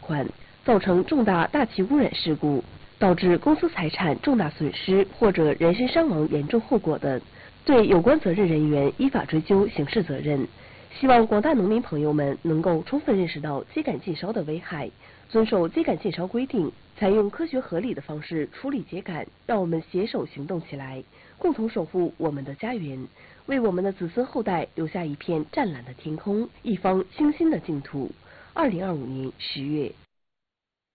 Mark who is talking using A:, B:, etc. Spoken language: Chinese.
A: 款，造成重大大气污染事故，导致公司财产重大损失或者人身伤亡严重后果的，对有关责任人员依法追究刑事责任。希望广大农民朋友们能够充分认识到秸秆禁烧的危害，遵守秸秆禁烧规定，采用科学合理的方式处理秸秆。让我们携手行动起来，共同守护我们的家园，为我们的子孙后代留下一片湛蓝的天空，一方清新的净土。2025年10月。